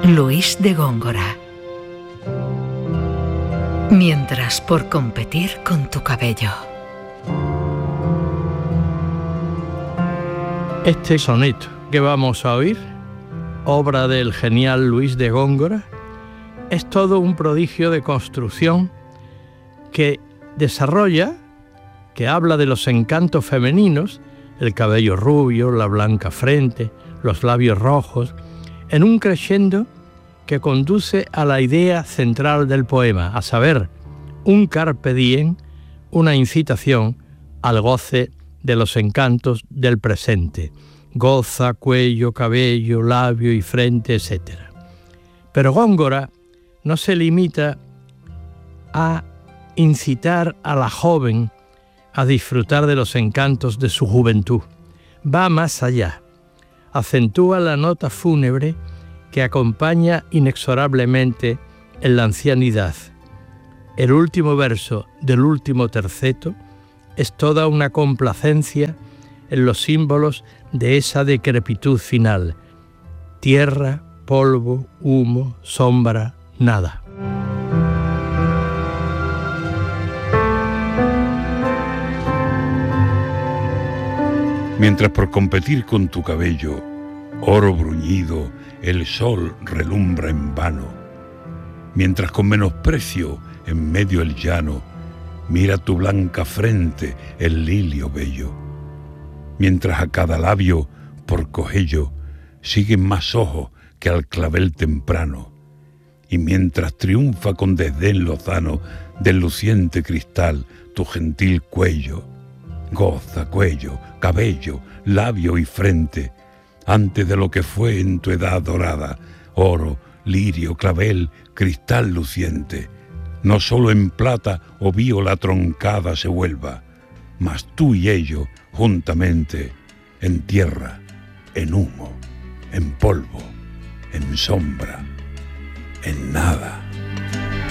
Luis de Góngora. Mientras por competir con tu cabello. Este soneto que vamos a oír, obra del genial Luis de Góngora, es todo un prodigio de construcción que desarrolla, que habla de los encantos femeninos, el cabello rubio, la blanca frente, los labios rojos, en un crescendo que conduce a la idea central del poema, a saber, un carpe diem, una incitación al goce de los encantos del presente. Goza, cuello, cabello, labio y frente, etc. Pero Góngora no se limita a incitar a la joven a disfrutar de los encantos de su juventud. Va más allá. Acentúa la nota fúnebre que acompaña inexorablemente en la ancianidad. El último verso del último terceto es toda una complacencia en los símbolos de esa decrepitud final. Tierra, polvo, humo, sombra, nada. Mientras por competir con tu cabello, oro bruñido, el sol relumbra en vano, mientras con menosprecio en medio el llano mira tu blanca frente el lilio bello, mientras a cada labio por cogello siguen más ojos que al clavel temprano, y mientras triunfa con desdén lozano del luciente cristal tu gentil cuello, goza cuello, cabello, labio y frente, antes de lo que fue en tu edad dorada, oro, lirio, clavel, cristal luciente, no solo en plata o viola troncada se vuelva, mas tú y ello juntamente, en tierra, en humo, en polvo, en sombra, en nada.